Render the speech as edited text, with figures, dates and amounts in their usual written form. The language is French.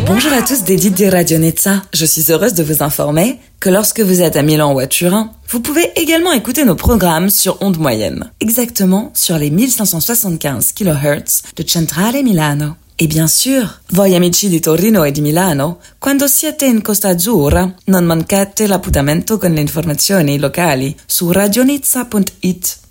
Bonjour à tous, Dédite de Radio Nizza. Je suis heureuse de vous informer que lorsque vous êtes à Milan ou à Turin, vous pouvez également écouter nos programmes sur ondes moyennes, exactement sur les 1575 kHz de Centrale Milano. E bien sûr, voi amici di Torino e di Milano, quando siete in Costa Azzurra, non mancate l'appuntamento con le informazioni locali su radionizza.it.